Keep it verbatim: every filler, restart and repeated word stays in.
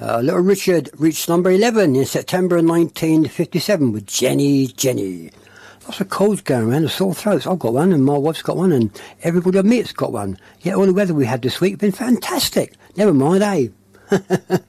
Uh, Little Richard reached number eleven in September nineteen fifty-seven with Jenny, Jenny. Lots of colds going around, the sore throats. I've got one, and my wife's got one, and everybody I meet's got one. Yet all the weather we had this week has been fantastic. Never mind, eh?